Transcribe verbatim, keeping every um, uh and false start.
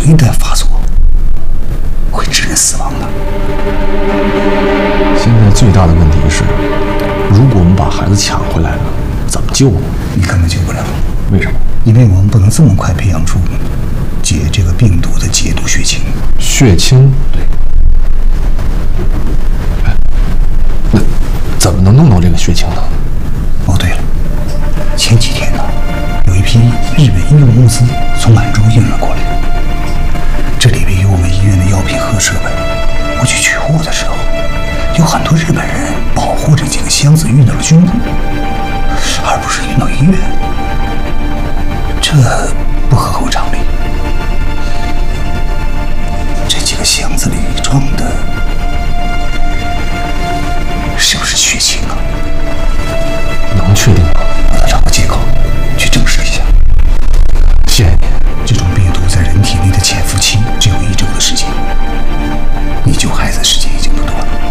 一旦发作，会致人死亡的。 现在最大的问题是，如果我们把孩子抢回来了，怎么救呢？ 你根本救不了。 为什么？ 因为我们不能这么快培养出解这个病毒的解毒血清。 血清？ 对。 哎，那怎么能弄到这个血清呢？ 哦，对了，前几天呢，有一批日本医用物资从满洲运了过来，这里边有我们医院的药品和设备。我去取货的时候，有很多日本人保护这几个箱子运到了军部，而不是运到医院。这